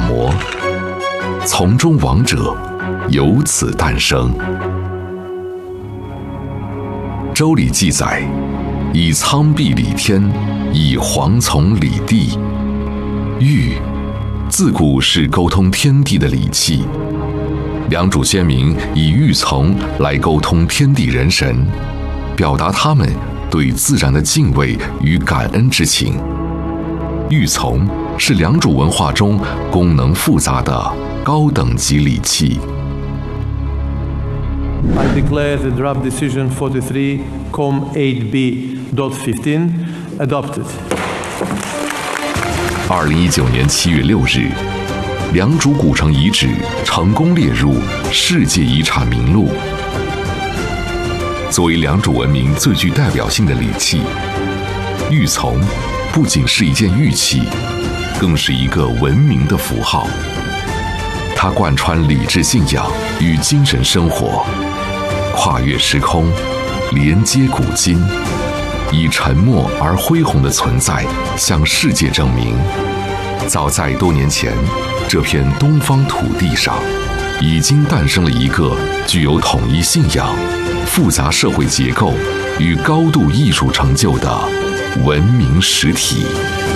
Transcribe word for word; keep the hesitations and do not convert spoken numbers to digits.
磨，从中王者由此诞生。周礼记载，以苍壁理天，以蝗虫理地。玉自古是沟通天地的礼器，良渚先民以玉琮来沟通天地人神，表达他们对自然的敬畏与感恩之情。玉琮是良渚文化中功能复杂的高等级礼器。 I declare the draft decision forty-three com eight B fifteen adopted. 二零一九年七月六日，良渚古城遗址成功列入世界遗产名录。作为良渚文明最具代表性的礼器，玉琮不仅是一件玉器，更是一个文明的符号。它贯穿礼制信仰与精神生活，跨越时空，连接古今，以沉默而恢宏的存在向世界证明，早在多年前，这片东方土地上已经诞生了一个具有统一信仰、复杂社会结构与高度艺术成就的文明实体。